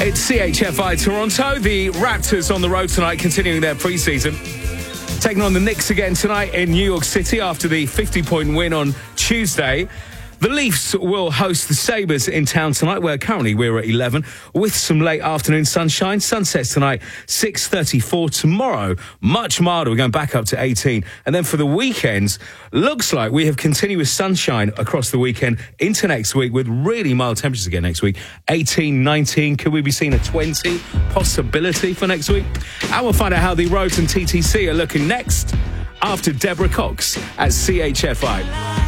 It's CHFI Toronto. The Raptors on the road tonight, continuing their preseason. Taking on the Knicks again tonight in New York City after the 50-point win on Tuesday. The Leafs will host the Sabres in town tonight, where currently we're at 11, with some late afternoon sunshine. Sunsets tonight, 6:34. Tomorrow, much milder. We're going back up to 18. And then for the weekends, looks like we have continuous sunshine across the weekend into next week, with really mild temperatures again next week. 18, 19. Could we be seeing a 20 possibility for next week? And we'll find out how the roads and TTC are looking next after Deborah Cox at CHFI.